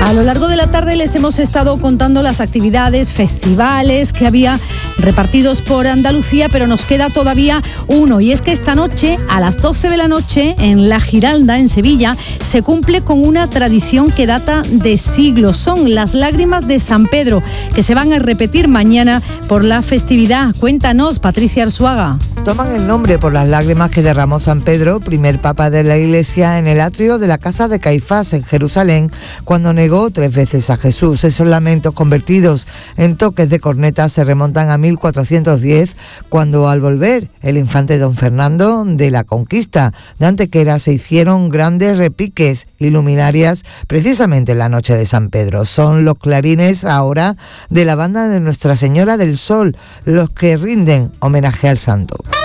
A lo largo de la tarde les hemos estado contando las actividades, festivales que había repartidos por Andalucía, pero nos queda todavía uno, y es que esta noche, a las 12 de la noche, en La Giralda, en Sevilla, se cumple con una tradición que data de siglos. Son las lágrimas de San Pedro, que se van a repetir mañana por la festividad. Cuéntanos, Patricia Arzuaga. Toman el nombre por las lágrimas que derramó San Pedro, primer papa de la Iglesia, en el atrio de la casa de Caifás en Jerusalén, cuando negó 3 veces a Jesús. Esos lamentos convertidos en toques de corneta se remontan a 1410, cuando al volver el infante don Fernando de la Conquista de Antequera se hicieron grandes repiques y luminarias precisamente en la noche de San Pedro. Son los clarines ahora de la banda de Nuestra Señora del Sol los que rinden homenaje al santo.